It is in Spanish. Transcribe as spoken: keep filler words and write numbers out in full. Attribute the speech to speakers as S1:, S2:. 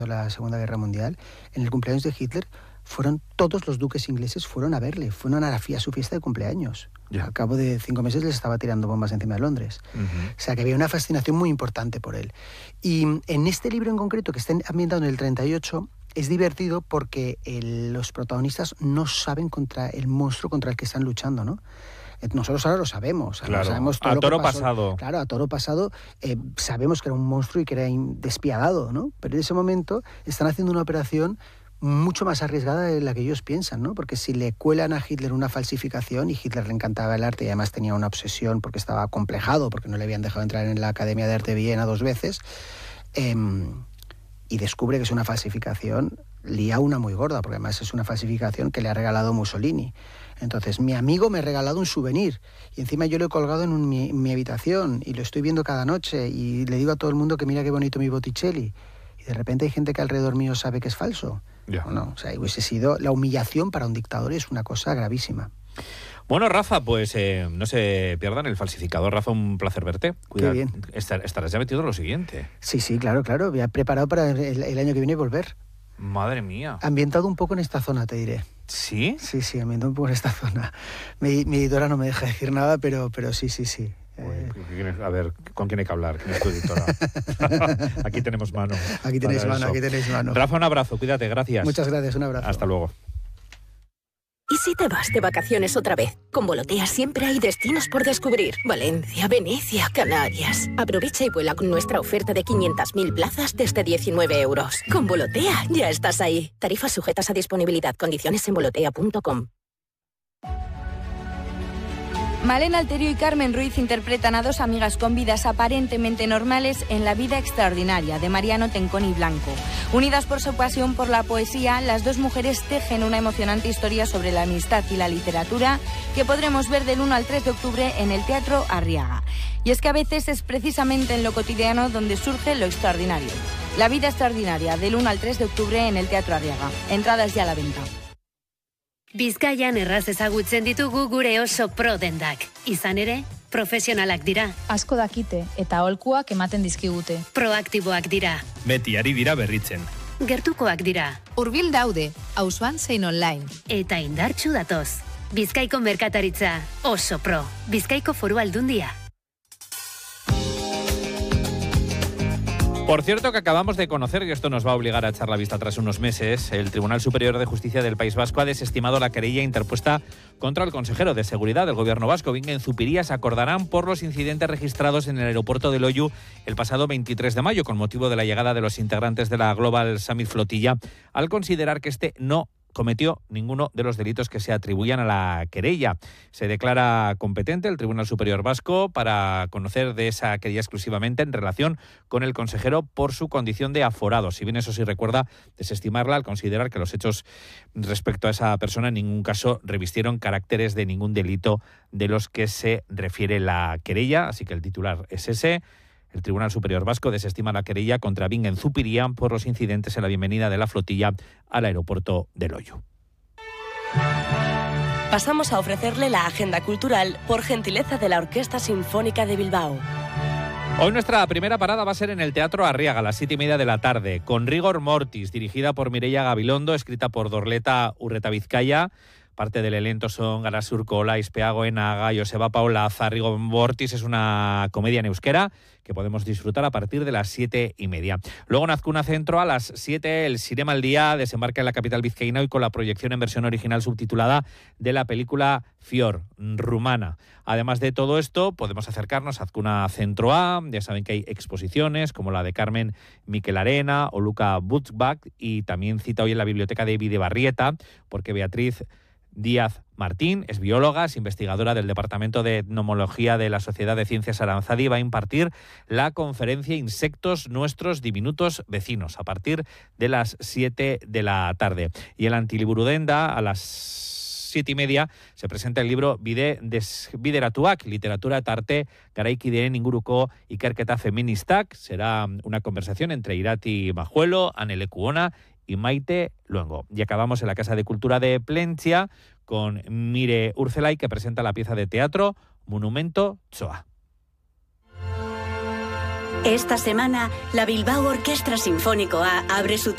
S1: la Segunda Guerra Mundial, en el cumpleaños de Hitler, fueron todos los duques ingleses fueron a verle, fueron a, la, a su fiesta de cumpleaños. Yeah. Al cabo de cinco meses les estaba tirando bombas encima de Londres. Uh-huh. O sea, que había una fascinación muy importante por él. Y en este libro en concreto, que está ambientado en el treinta y ocho, es divertido porque el, los protagonistas no saben contra el monstruo contra el que están luchando, ¿no? Nosotros ahora lo sabemos.
S2: Claro.
S1: Sabemos todo
S2: a
S1: lo
S2: toro
S1: que pasó.
S2: pasado.
S1: Claro, a toro pasado eh, sabemos que era un monstruo y que era despiadado, ¿no? Pero en ese momento están haciendo una operación mucho más arriesgada de la que ellos piensan, ¿no? Porque si le cuelan a Hitler una falsificación, y Hitler le encantaba el arte y además tenía una obsesión porque estaba acomplejado, porque no le habían dejado entrar en la Academia de Arte de Viena dos veces, eh, y descubre que es una falsificación, lía una muy gorda, porque además es una falsificación que le ha regalado Mussolini. Entonces, mi amigo me ha regalado un souvenir y encima yo lo he colgado en un, mi, mi habitación y lo estoy viendo cada noche y le digo a todo el mundo que mira qué bonito mi Botticelli. Y de repente hay gente que alrededor mío sabe que es falso. Yeah. ¿O no? O sea, hubiese sido la humillación para un dictador, es una cosa gravísima.
S2: Bueno, Rafa, pues eh, no se pierdan El falsificador. Rafa, un placer verte. Cuida,
S1: Qué bien.
S2: Estar, estarás ya metido en lo siguiente.
S1: Sí, sí, claro, claro. Me he preparado para el, el año que viene volver.
S2: Madre mía.
S1: Ambientado un poco en esta zona, te diré.
S2: ¿Sí?
S1: Sí, sí, ambientado un poco en esta zona. Mi, mi editora no me deja decir nada, pero, pero sí, sí, sí.
S2: A ver, ¿con quién hay que hablar? ¿Quién es tu editora? Aquí tenemos mano.
S1: Aquí tenéis mano, aquí tenéis mano.
S2: Rafa, un abrazo, cuídate, gracias.
S1: Muchas gracias, un abrazo.
S2: Hasta luego.
S3: ¿Y si te vas de vacaciones otra vez? Con Volotea siempre hay destinos por descubrir. Valencia, Venecia, Canarias. Aprovecha y vuela con nuestra oferta de quinientas mil plazas desde diecinueve euros. Con Volotea ya estás ahí. Tarifas sujetas a disponibilidad. Condiciones en volotea punto com.
S4: Malena Alterio y Carmen Ruiz interpretan a dos amigas con vidas aparentemente normales en La vida extraordinaria, de Mariano Tenconi Blanco. Unidas por su pasión por la poesía, las dos mujeres tejen una emocionante historia sobre la amistad y la literatura que podremos ver del uno al tres de octubre en el Teatro Arriaga. Y es que a veces es precisamente en lo cotidiano donde surge lo extraordinario. La vida extraordinaria, del uno al tres de octubre en el Teatro Arriaga. Entradas ya a la venta.
S5: Bizkaian erraz ezagutzen ditugu gure oso pro dendak. Izan ere, profesionalak dira.
S6: Asko dakite eta aholkuak ematen dizkigute.
S5: Proaktiboak dira.
S7: Beti ari dira berritzen.
S5: Gertukoak dira.
S6: Hurbil daude, auzoan zein online.
S5: Eta indartsu datoz. Bizkaiko merkataritza oso pro. Bizkaiko Foru Aldundia.
S2: Por cierto, que acabamos de conocer, que esto nos va a obligar a echar la vista atrás unos meses, el Tribunal Superior de Justicia del País Vasco ha desestimado la querella interpuesta contra el consejero de Seguridad del Gobierno vasco, Bingen Zupiria. Se acordarán por los incidentes registrados en el aeropuerto de Loiu el pasado veintitrés de mayo, con motivo de la llegada de los integrantes de la Global Summit Flotilla, al considerar que este no cometió ninguno de los delitos que se atribuían a la querella. Se declara competente el Tribunal Superior Vasco para conocer de esa querella exclusivamente en relación con el consejero por su condición de aforado. Si bien eso sí recuerda desestimarla al considerar que los hechos respecto a esa persona en ningún caso revistieron caracteres de ningún delito de los que se refiere la querella. Así que el titular es ese. El Tribunal Superior Vasco desestima la querella contra Bingen Zupiria por los incidentes en la bienvenida de la flotilla al aeropuerto de Loiu.
S8: Pasamos a ofrecerle la agenda cultural por gentileza de la Orquesta Sinfónica de Bilbao.
S2: Hoy nuestra primera parada va a ser en el Teatro Arriaga a las siete y media de la tarde, con Rigor Mortis, dirigida por Mireia Gabilondo, escrita por Dorleta Urretavizcaya. Parte del elenco son Garas Urkola, Ispeago Enaga, Joseba Paolaza. Rigor Mortis es una comedia en euskera que podemos disfrutar a partir de las siete y media. Luego en Azcuna Centro a las siete, el Cinema al Día desembarca en la capital vizcaína y con la proyección en versión original subtitulada de la película Fior, rumana. Además de todo esto, podemos acercarnos a Azcuna Centro A. Ya saben que hay exposiciones como la de Carmen Miquel Arena o Luca Butzbach, y también cita hoy en la biblioteca de Bidebarrieta, porque Beatriz Díaz Martín es bióloga, es investigadora del Departamento de Etnomología de la Sociedad de Ciencias Aranzadi y va a impartir la conferencia Insectos, nuestros diminutos vecinos, a partir de las siete de la tarde. Y en Antiliburudenda, a las siete y media, se presenta el libro Bide Bideratuak, literatura tarte garaikideen inguruko ikerketa feministak. Será una conversación entre Irati Majuelo, Anele Cuona y Maite Luengo. Y acabamos en la Casa de Cultura de Plentzia con Mire Urzelay, que presenta la pieza de teatro Monumento Tsoa.
S5: Esta semana, la Bilbao Orquestra Sinfónico A abre su